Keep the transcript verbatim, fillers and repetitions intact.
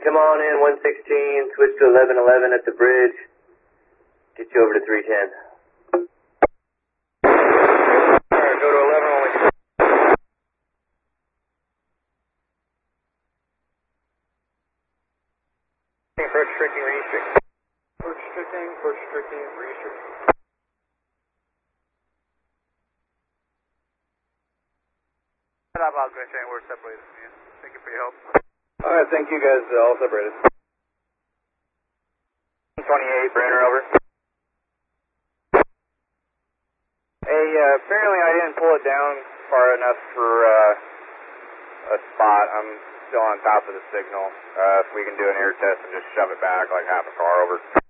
come on in, one sixteen, switch to eleven eleven at the bridge. Get you over to three ten. Alright, go to eleven only. Approach restricting, restricting. Approach restricting, approach restricting, restricting. I'm not going to say we're separated from you. Thank you for your help. Alright, thank you guys, uh, all separated. twenty-eight, Brenner, over. Hey, uh, apparently I didn't pull it down far enough for uh, a spot. I'm still on top of the signal. Uh, if we can do an air test and just shove it back like half a car over.